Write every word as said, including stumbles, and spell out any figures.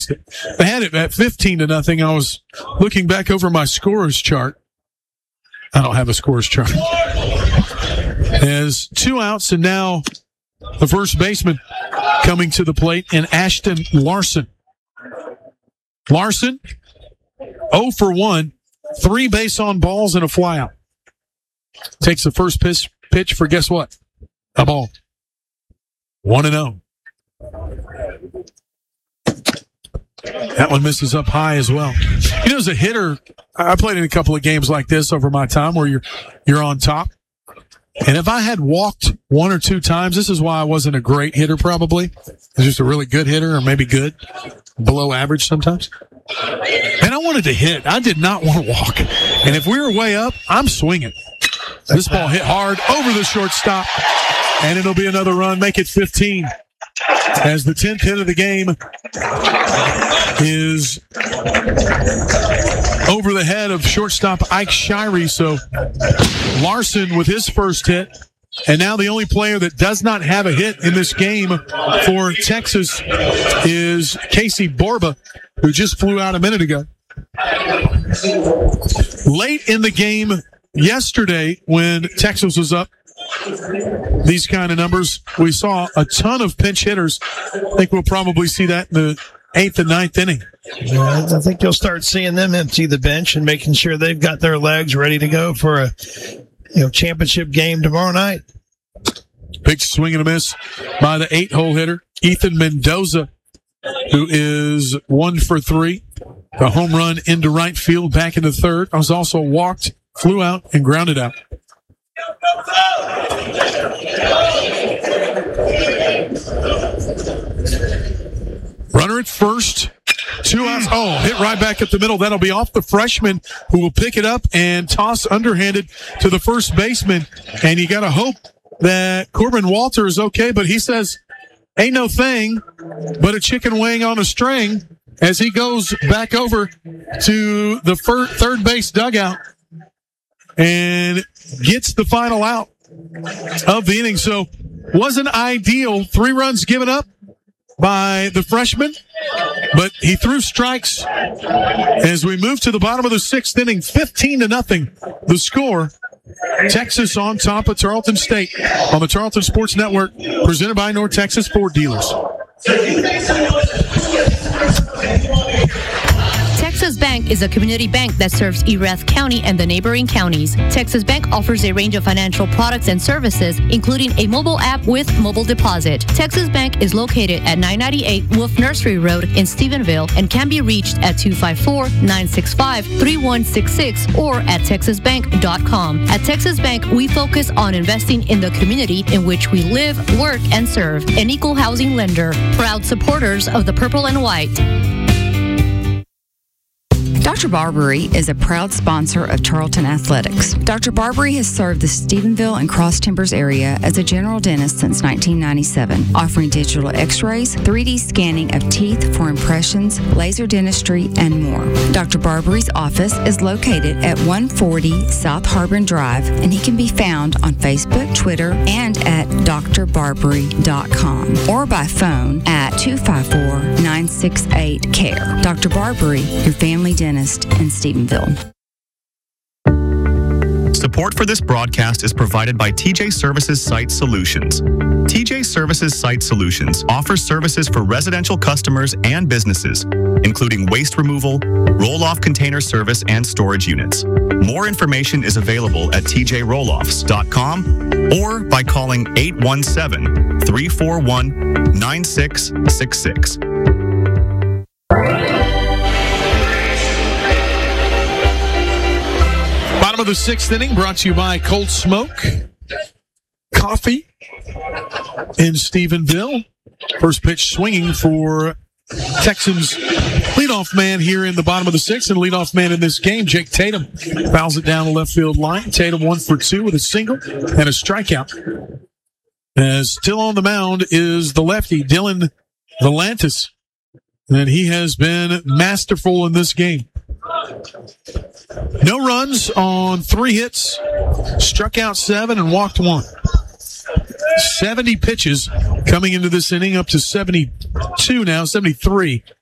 They had it at fifteen to nothing. I was looking back over my scores chart. I don't have a scores chart. As two outs, and now the first baseman coming to the plate, and Ashton Larson. Larson, oh for one, three base on balls and a flyout. Takes the first pitch, pitch for guess what? A ball. one and oh. That one misses up high as well. You know, as a hitter, I played in a couple of games like this over my time where you're you're on top. And if I had walked one or two times, this is why I wasn't a great hitter probably. I was just a really good hitter, or maybe good, below average sometimes. And I wanted to hit. I did not want to walk. And if we were way up, I'm swinging. This ball hit hard over the shortstop, and it'll be another run, make it fifteen. As the tenth hit of the game is over the head of shortstop Ike Shirey. So Larson with his first hit, and now the only player that does not have a hit in this game for Texas is Casey Borba, who just flew out a minute ago. Late in the game yesterday, when Texas was up these kind of numbers, we saw a ton of pinch hitters. I think we'll probably see that in the eighth and ninth inning. Yeah, I think you'll start seeing them empty the bench and making sure they've got their legs ready to go for a you know championship game tomorrow night. Big swing and a miss by the eight-hole hitter, Ethan Mendoza, who is one for three. A home run into right field, back into third. I was also walked, flew out, and grounded out. Runner at first, two outs. Oh, hit right back at the middle. That'll be off the freshman, who will pick it up and toss underhanded to the first baseman. And you got to hope that Corbin Walter is okay, but he says, ain't no thing but a chicken wing on a string, as he goes back over to the fir- third base dugout and gets the final out of the inning. So wasn't ideal. Three runs given up by the freshman, but he threw strikes as we move to the bottom of the sixth inning. fifteen to nothing the score. Texas on top of Tarleton State on the Tarleton Sports Network, presented by North Texas Ford Dealers. Texas Bank is a community bank that serves Erath County and the neighboring counties. Texas Bank offers a range of financial products and services, including a mobile app with mobile deposit. Texas Bank is located at nine ninety-eight Wolf Nursery Road in Stephenville and can be reached at two five four, nine six five, three one six six or at texas bank dot com. At Texas Bank, we focus on investing in the community in which we live, work, and serve. An equal housing lender. Proud supporters of the Purple and White. Doctor Barbary is a proud sponsor of Tarleton Athletics. Doctor Barbary has served the Stephenville and Cross Timbers area as a general dentist since nineteen ninety-seven, offering digital x-rays, three D scanning of teeth for impressions, laser dentistry, and more. Doctor Barbary's office is located at one forty South Harbin Drive, and he can be found on Facebook, Twitter, and at d r barbary dot com or by phone at two five four, nine six eight, C A R E. Doctor Barbary, your family dentist in Stephenville. Support for this broadcast is provided by T J Services Site Solutions. T J Services Site Solutions offers services for residential customers and businesses, including waste removal, roll-off container service, and storage units. More information is available at t j roll offs dot com or by calling eight one seven, three four one, nine six six six. Bottom of the sixth inning, brought to you by Cold Smoke Coffee in Stephenville. First pitch swinging for Texans leadoff man here in the bottom of the sixth, and leadoff man in this game, Jake Tatum, fouls it down the left field line. Tatum one for two with a single and a strikeout. As still on the mound is the lefty, Dylan Volantis, and he has been masterful in this game. No runs on three hits, struck out seven and walked one. seventy pitches coming into this inning, up to seventy-two now, seventy-three